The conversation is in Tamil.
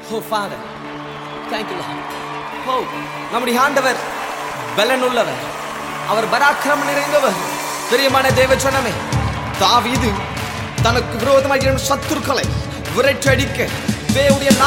Oh Father, thank you Lord. Oh, நம்முடைய ஆண்டவர் பலனுள்ளவர், அவர் பராக்கிரம நிறைந்தவர். பிரியமான தேவ ஜனமே, தாவீது தனக்கு விரோதமாக சத்துருக்களை விரட்டடிக்க தேவனுடைய